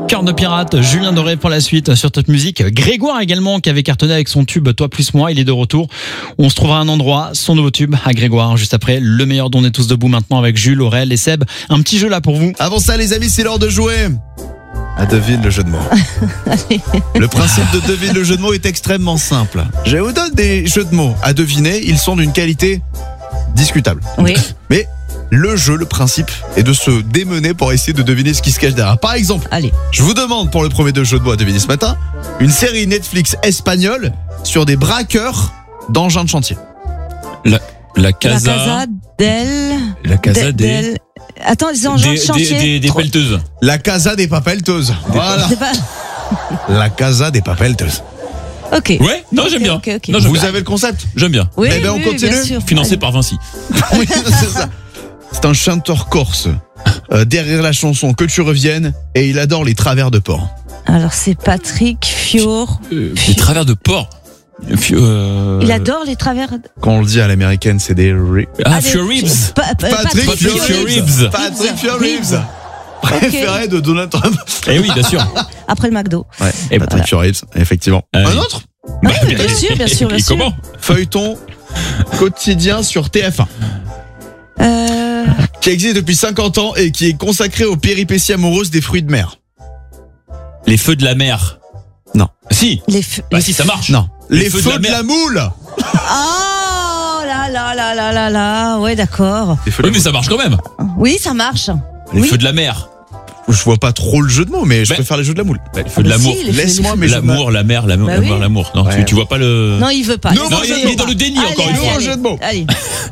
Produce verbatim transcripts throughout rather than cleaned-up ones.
Cœur de pirate, Julien Doré pour la suite sur Top Music. Grégoire également qui avait cartonné avec son tube Toi plus moi, il est de retour. On se trouvera un endroit, son nouveau tube à Grégoire, juste après le meilleur dont on est tous debout maintenant avec Jules, Aurel et Seb. Un petit jeu là pour vous. Avant ça les amis, c'est l'heure de jouer à devine le jeu de mots. Le principe de devine le jeu de mots est extrêmement simple. Je vous donne des jeux de mots à deviner, ils sont d'une qualité discutable. Oui. Mais le jeu, le principe est de se démener pour essayer de deviner ce qui se cache derrière. Par exemple, Allez. je vous demande pour le premier de jeu de mots à deviner ce matin, une série Netflix espagnole sur des braqueurs d'engins de chantier. La, la La casa. casa del... La casa de- des. del- Attends, les engins Des, de des, chantier. des, des pelleteuses. La casa des papelteuses. Voilà. C'est pas... La casa des papelteuses. Ok. Ouais, non, Ok, j'aime bien. ok, ok. Non, j'aime Vous bien. avez le concept? J'aime bien. Oui, Eh ben, on oui, continue. bien sûr. Financé par Vinci. Oui, c'est ça. C'est un chanteur corse. Euh, derrière la chanson Que tu reviennes, et il adore les travers de porc. Alors c'est Patrick Fior. Euh, des travers de porc. Euh... Il adore les travers. Quand on le dit à l'américaine, c'est des ri- Ah, Allez, Fury Ribs. Pa- pa- Patrick Patrick Fury Fior. Ribs. Patrick Fury Ribs. Ribs. Préféré de Donald Trump. Eh oui, bien sûr. Après le McDo. Ouais, Et Patrick voilà. Fury Ribs, effectivement. Ah Un oui. autre Bah, bien sûr, bien sûr, bien Et sûr. comment feuilleton quotidien sur T F un, Euh, qui existe depuis cinquante ans et qui est consacré aux péripéties amoureuses des fruits de mer. Les feux de la mer. Non. Si. les f- Bah les si, ça marche. Non. Les, Les feux, feux de, de la la, mer. moule. Oh là là là là là là. Ouais, d'accord. Les feux de Oui, la mais ça marche quand même. Oui, ça marche. Les Oui. feux de la mer. moule. Je vois pas trop le jeu de mots, mais je Mais- préfère les jeux de la moule. Bah, les feux de Ah, mais l'amour. si, les feux- Laisse-moi, les mais je L'amour, la mer, l'amour, Bah l'amour, oui. l'amour. Non, Ouais. tu, tu vois pas le. Non, il veut pas. Non, Non, moi, il, je il est veux dans pas. le déni Allez, encore une allez, fois. un allez. jeu de mots. Allez.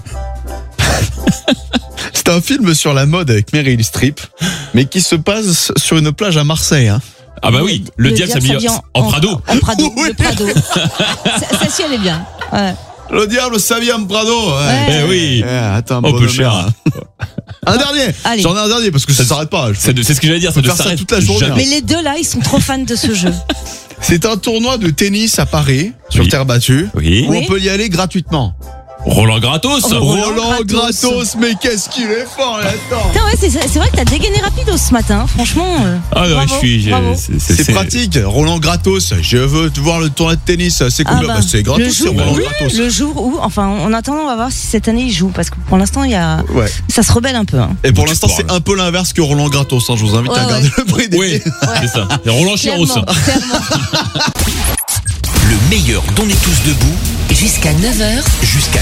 C'est un film sur la mode avec Meryl Streep, mais qui se passe sur une plage à Marseille. Hein. Ah bah oui, le, diable s'habille en, en Prado. En Prado, Oui. le Prado. Ça- Celle-ci, elle est bien. Ouais. Le diable s'habille en Prado. Ouais. Eh oui. Eh, attends, Oh, bonhomme, peu cher. hein. Un dernier. Allez. J'en ai un dernier parce que ça s'arrête pas. C'est de- c'est ce que j'allais dire, ça peut ne faire ça s'arrête toute la journée, jamais. Mais les deux là, ils sont trop fans de ce jeu. C'est un tournoi de tennis à Paris, sur Oui. terre battue, Oui. où Oui. on peut y aller gratuitement. Roland Gratos. Oh. Roland, Roland Gratos. Gratos. mais qu'est-ce qu'il est fort là-dedans. Putain, ouais, c'est c'est vrai que t'as dégainé rapido ce matin, franchement. euh, Ah non, bravo, je suis. bravo. je- c'est- C'est pratique, Roland Gratos. Je veux te voir le tournoi de tennis. C'est cool. Ah bah, Bah, c'est le gratos, c'est jour, Roland oui, Gratos. le jour où, enfin, en attendant, on va voir si cette année il joue, parce que pour l'instant, il y a, Ouais. ça se rebelle un peu. Hein. Et pour Tu l'instant, parles. c'est un peu l'inverse que Roland Gratos. hein. Je vous invite Ouais, à regarder ouais. le prix des Oui, c'est ça. C'est Roland Chiros. Clairement, clairement. Le meilleur d'On est tous debout jusqu'à neuf heures. Jusqu'à